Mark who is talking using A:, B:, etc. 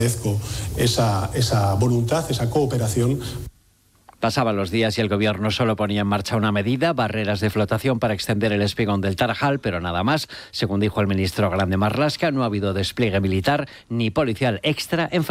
A: Agradezco esa voluntad, esa cooperación.
B: Pasaban los días y el Gobierno solo ponía en marcha una medida, barreras de flotación para extender el espigón del Tarajal, pero nada más. Según dijo el ministro Grande Marlaska, no ha habido despliegue militar ni policial extra en